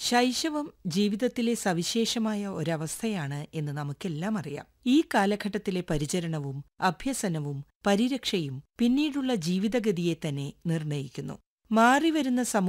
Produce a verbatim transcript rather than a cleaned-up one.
ശൈശവം ജീവിതത്തിലെ സവിശേഷമായ ഒരവസ്ഥയാണ് എന്ന് നമുക്കെല്ലാം അറിയാം. ഈ കാലഘട്ടത്തിലെ പരിചരണവും അഭ്യസനവും പരിരക്ഷയും പിന്നീടുള്ള ജീവിതഗതിയെ തന്നെ നിർണയിക്കുന്നു. മാറിവരുന്ന സമൂഹ